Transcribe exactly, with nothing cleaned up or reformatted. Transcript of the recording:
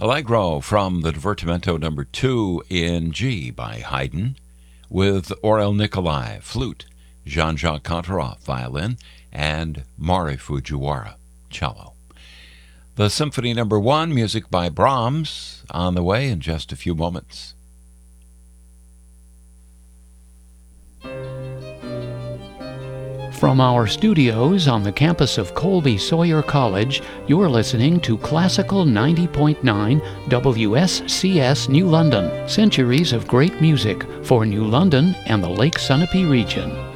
Allegro from the Divertimento number two in G by Haydn, with Aurel Nicolai, flute, Jean-Jacques Contaroff, violin, and Mari Fujiwara, cello. The Symphony number one, music by Brahms, on the way in just a few moments. From our studios on the campus of Colby Sawyer College, you're listening to Classical ninety point nine W S C S New London, centuries of great music for New London and the Lake Sunapee region.